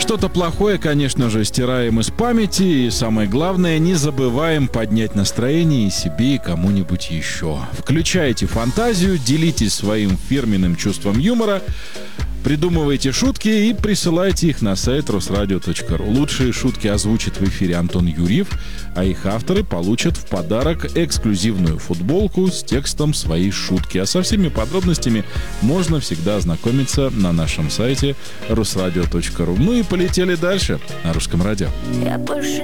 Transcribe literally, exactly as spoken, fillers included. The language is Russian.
что-то плохое, конечно же, стираем из памяти. И самое главное, не забываем поднять настроение и себе, и кому-нибудь еще. Включайте фантазию, делитесь своим фирменным чувством юмора, придумывайте шутки и присылайте их на сайт русрадио точка ру. Лучшие шутки озвучит в эфире Антон Юрьев, а их авторы получат в подарок эксклюзивную футболку с текстом своей шутки. А со всеми подробностями можно всегда ознакомиться на нашем сайте русрадио точка ру. Ну и полетели дальше на Русском радио. Я больше